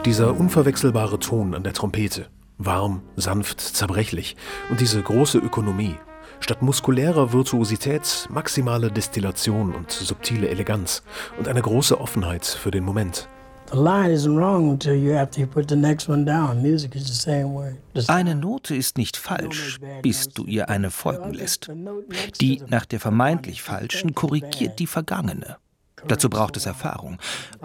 Dieser unverwechselbare Ton an der Trompete. Warm, sanft, zerbrechlich. Und diese große Ökonomie. Statt muskulärer Virtuosität maximale Destillation und subtile Eleganz. Und eine große Offenheit für den Moment. Eine Note ist nicht falsch, bis du ihr eine folgen lässt. Die nach der vermeintlich falschen korrigiert die vergangene. Dazu braucht es Erfahrung.